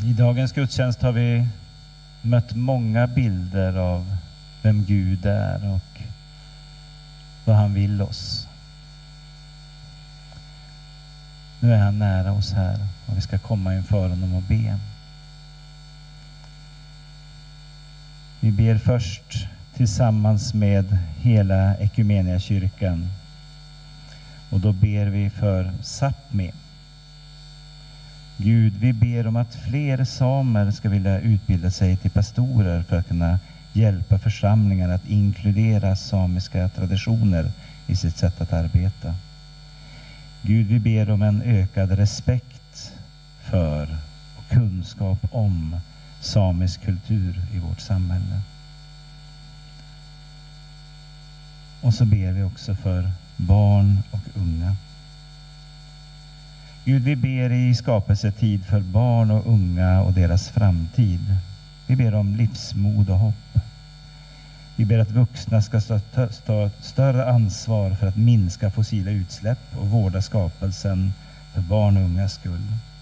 I dagens gudstjänst har vi mött många bilder av vem Gud är och vad han vill oss. Nu är han nära oss här och vi ska komma inför honom och be. Vi ber först tillsammans med hela Ekumeniakyrkan. Och då ber vi för Sápmi. Gud, vi ber om att fler samer ska vilja utbilda sig till pastorer för att kunna hjälpa församlingar att inkludera samiska traditioner i sitt sätt att arbeta. Gud, vi ber om en ökad respekt för och kunskap om samisk kultur i vårt samhälle. Och så ber vi också för barn och unga. Gud, vi ber i skapelsetid för barn och unga och deras framtid. Vi ber om livsmod och hopp. Vi ber att vuxna ska ta större ansvar för att minska fossila utsläpp och vårda skapelsen för barn och ungas skull.